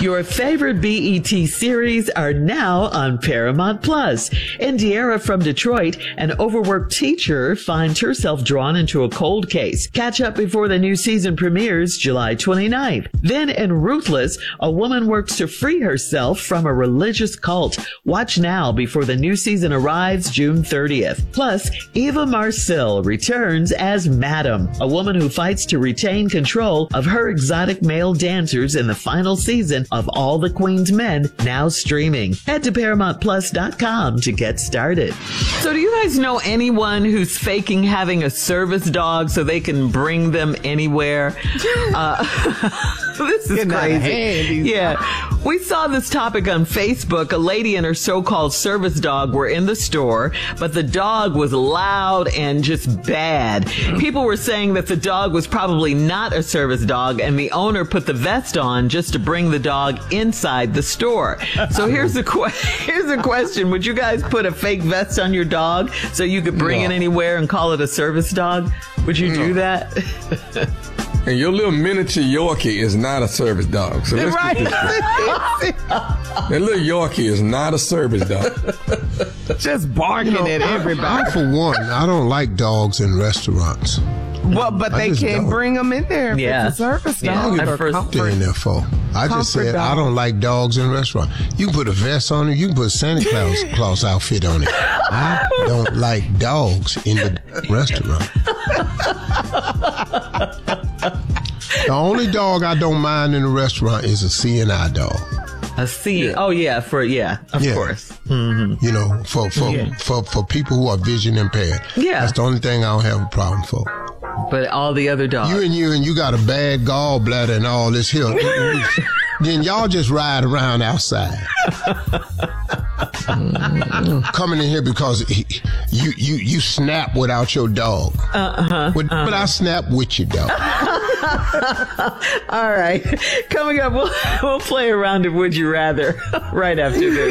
Your favorite BET series are now on Paramount Plus. Indiara from Detroit, an overworked teacher, finds herself drawn into a cold case. Catch up before the new season premieres July 29th. Then in Ruthless, a woman works to free herself from a religious cult. Watch now before the new season arrives June 30th. Plus, Eva Marcille returns as Madam, a woman who fights to retain control of her exotic male dancers in the final season of All the Queen's Men, now streaming. Head to ParamountPlus.com to get started. So do you guys know anyone who's faking having a service dog so they can bring them anywhere? This is crazy. Yeah. We saw this topic on Facebook. A lady and her so-called service dog were in the store, but the dog was loud and just bad. People were saying that the dog was probably not a service dog and the owner put the vest on just to bring the dog inside the store. So here's the question. Would you guys put a fake vest on your dog so you could bring it anywhere and call it a service dog? Would you do that? And your little miniature Yorkie is not a service dog. So let's get this straight. That little Yorkie is not a service dog. Just barking at everybody. For one, I don't like dogs in restaurants. Well, but they can't bring them in there if it's a service dog. They're in there for. I just said dog. I don't like dogs in restaurants. You can put a vest on it. You can put a Santa Claus outfit on it. I don't like dogs in the restaurant. The only dog I don't mind in a restaurant is a CNI dog. A C? Oh, yeah. Of course. Mm-hmm. You know, for people who are vision impaired. Yeah. That's the only thing I don't have a problem for. But all the other dogs. You got a bad gallbladder and all this here. Then y'all just ride around outside. Coming in here because you snap without your dog. But I snap with your dog. All right. Coming up, we'll play a round of Would You Rather right after this.